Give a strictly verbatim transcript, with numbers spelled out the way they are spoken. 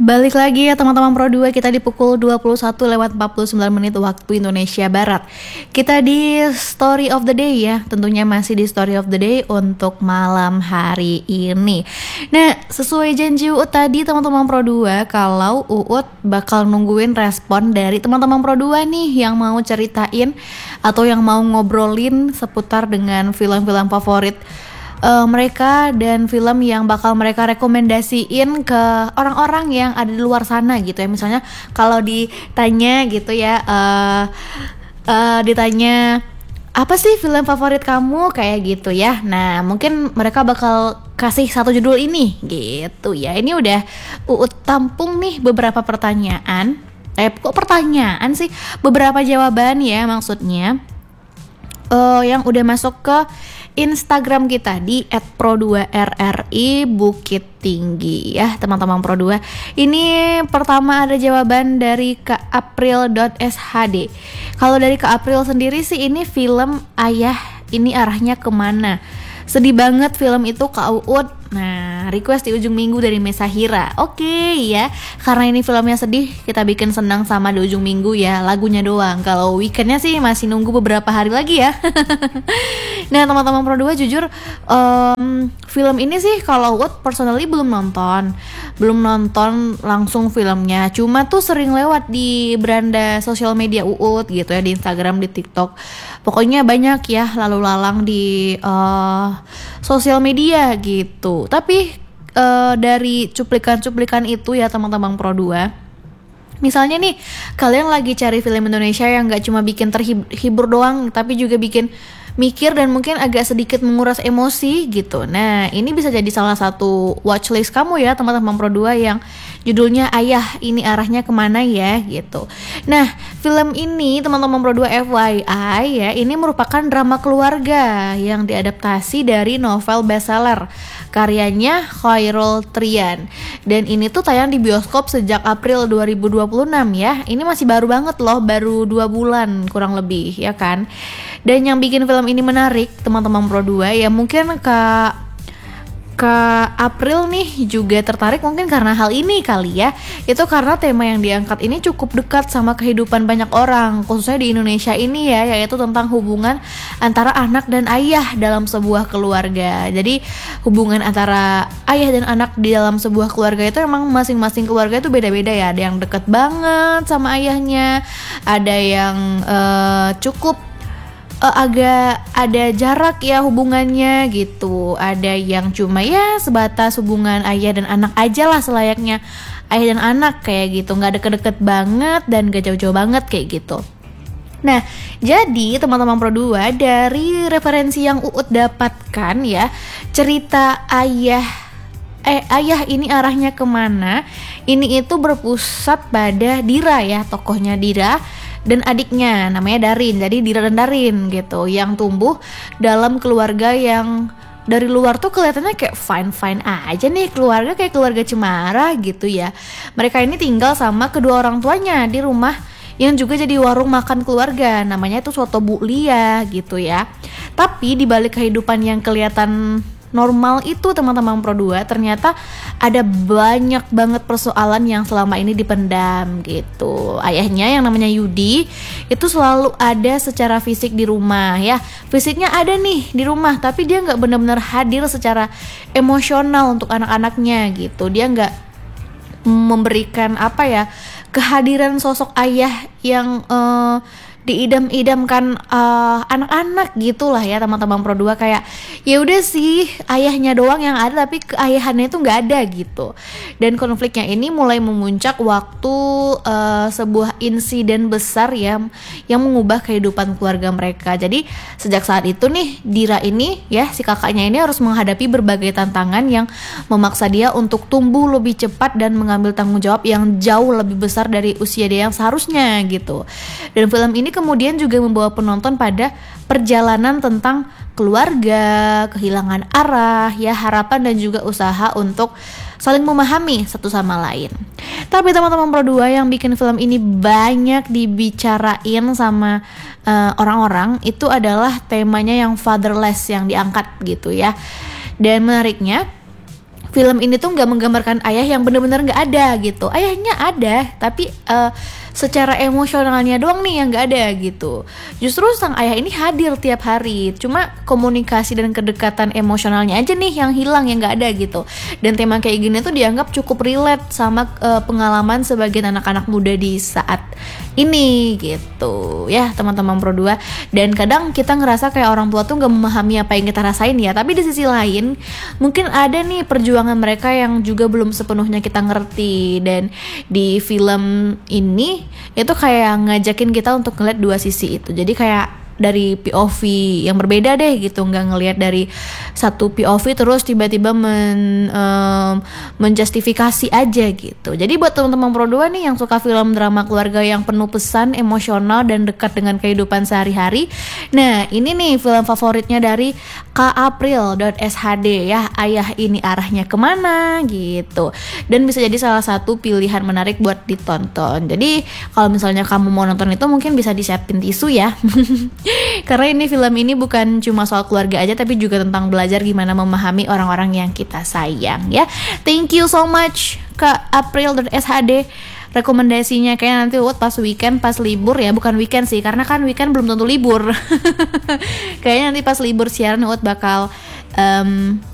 Balik lagi ya teman-teman Pro dua, kita di pukul dua puluh satu lewat empat puluh sembilan menit waktu Indonesia Barat. Kita di Story of the Day ya, tentunya masih di Story of the Day untuk malam hari ini. Nah, sesuai janji Uut tadi teman-teman Pro dua, kalau Uut bakal nungguin respon dari teman-teman Pro dua nih yang mau ceritain atau yang mau ngobrolin seputar dengan film-film favorit Uh, mereka dan film yang bakal mereka rekomendasiin ke orang-orang yang ada di luar sana gitu ya. Misalnya kalau ditanya gitu ya, uh, uh, ditanya apa sih film favorit kamu kayak gitu ya. Nah mungkin mereka bakal kasih satu judul ini gitu ya. Ini udah Uut tampung nih beberapa pertanyaan. Eh kok pertanyaan sih? Beberapa jawaban ya maksudnya. Uh, yang udah masuk ke Instagram kita di et pro dua r r i Bukit Tinggi ya teman-teman Pro dua. Ini pertama ada jawaban dari Kak April .s h d. Kalau dari Kak April sendiri sih ini film Ayah ini arahnya kemana? Sedih banget film itu Kak Uut. Nah, request di ujung minggu dari Mesahira. Oke okay, ya, karena ini filmnya sedih, kita bikin senang sama di ujung minggu ya, lagunya doang. Kalau weekendnya sih masih nunggu beberapa hari lagi ya. Nah teman-teman Pro dua jujur, um, film ini sih kalau Uut personally belum nonton. Belum nonton langsung filmnya, cuma tuh sering lewat di beranda sosial media Uut gitu ya, di Instagram, di TikTok. Pokoknya banyak ya lalu lalang di uh, sosial media gitu. Tapi uh, dari cuplikan-cuplikan itu ya teman-teman Pro dua, misalnya nih kalian lagi cari film Indonesia yang gak cuma bikin terhibur doang, tapi juga bikin mikir dan mungkin agak sedikit menguras emosi gitu. Nah ini bisa jadi salah satu watchlist kamu ya teman-teman Pro dua yang judulnya Ayah ini arahnya kemana ya gitu. Nah film ini teman-teman Pro dua F Y I ya, ini merupakan drama keluarga yang diadaptasi dari novel bestseller karyanya Khairul Trian. Dan ini tuh tayang di bioskop sejak April dua ribu dua puluh enam ya. Ini masih baru banget loh, baru dua bulan kurang lebih ya kan. Dan yang bikin film ini menarik teman-teman Pro dua ya, mungkin Kak Kak April nih juga tertarik mungkin karena hal ini kali ya. Itu karena tema yang diangkat ini cukup dekat sama kehidupan banyak orang, khususnya di Indonesia ini ya, yaitu tentang hubungan antara anak dan ayah dalam sebuah keluarga. Jadi hubungan antara ayah dan anak di dalam sebuah keluarga itu emang masing-masing keluarga itu beda-beda ya. Ada yang dekat banget sama ayahnya, ada yang uh, cukup Uh, agak ada jarak ya hubungannya gitu. Ada yang cuma ya sebatas hubungan ayah dan anak aja lah, selayaknya ayah dan anak kayak gitu, nggak deket-deket banget dan gak jauh-jauh banget kayak gitu. Nah jadi teman-teman Pro dua, dari referensi yang Uut dapatkan ya, cerita ayah Eh ayah ini arahnya kemana, ini itu berpusat pada Dira ya, tokohnya Dira dan adiknya namanya Darin. Jadi Dira dan Darin gitu, yang tumbuh dalam keluarga yang dari luar tuh kelihatannya kayak fine-fine aja nih, keluarga kayak keluarga cemara gitu ya. Mereka ini tinggal sama kedua orang tuanya di rumah yang juga jadi warung makan keluarga, namanya itu Soto Bu Lia gitu ya. Tapi di balik kehidupan yang kelihatan normal itu teman-teman Pro dua, ternyata ada banyak banget persoalan yang selama ini dipendam gitu. Ayahnya yang namanya Yudi itu selalu ada secara fisik di rumah ya, fisiknya ada nih di rumah, tapi dia nggak benar-benar hadir secara emosional untuk anak-anaknya gitu. Dia nggak memberikan apa ya, kehadiran sosok ayah yang uh, diidam-idamkan uh, anak-anak gitulah ya teman-teman Pro dua. Kayak ya udah sih ayahnya doang yang ada, tapi keayahannya itu nggak ada gitu. Dan konfliknya ini mulai memuncak waktu uh, sebuah insiden besar ya, yang mengubah kehidupan keluarga mereka. Jadi sejak saat itu nih Dira ini ya, si kakaknya ini harus menghadapi berbagai tantangan yang memaksa dia untuk tumbuh lebih cepat dan mengambil tanggung jawab yang jauh lebih besar dari usia dia yang seharusnya gitu. Dan film ini kemudian juga membawa penonton pada perjalanan tentang keluarga, kehilangan arah, ya harapan dan juga usaha untuk saling memahami satu sama lain. Tapi teman-teman Pro dua, yang bikin film ini banyak dibicarain sama uh, orang-orang itu adalah temanya yang fatherless yang diangkat gitu ya. Dan menariknya, film ini tuh nggak menggambarkan ayah yang benar-benar nggak ada gitu. Ayahnya ada, tapi uh, secara emosionalnya doang nih yang nggak ada gitu. Justru sang ayah ini hadir tiap hari, cuma komunikasi dan kedekatan emosionalnya aja nih yang hilang, yang nggak ada gitu. Dan tema kayak gini tuh dianggap cukup relate sama uh, pengalaman sebagian anak-anak muda di saat ini gitu ya teman-teman Pro dua. Dan kadang kita ngerasa kayak orang tua tuh nggak memahami apa yang kita rasain ya, tapi di sisi lain mungkin ada nih perjuangan mereka yang juga belum sepenuhnya kita ngerti. Dan di film ini itu kayak ngajakin kita untuk ngeliat dua sisi itu, jadi kayak dari P O V yang berbeda deh gitu, nggak ngelihat dari satu P O V terus tiba-tiba men, um, menjustifikasi aja gitu. Jadi buat teman-teman Pro dua nih yang suka film drama keluarga yang penuh pesan emosional dan dekat dengan kehidupan sehari-hari, nah ini nih film favoritnya dari Kak April.shd ya, ayah ini arahnya kemana gitu, dan bisa jadi salah satu pilihan menarik buat ditonton. Jadi kalau misalnya kamu mau nonton itu mungkin bisa disiapin tisu ya. Karena ini film ini bukan cuma soal keluarga aja, tapi juga tentang belajar gimana memahami orang-orang yang kita sayang ya. Thank you so much Kak April.shd. Rekomendasinya kayak nanti Uut pas weekend, pas libur ya, bukan weekend sih, karena kan weekend belum tentu libur. Kayaknya nanti pas libur siaran Uut bakal um,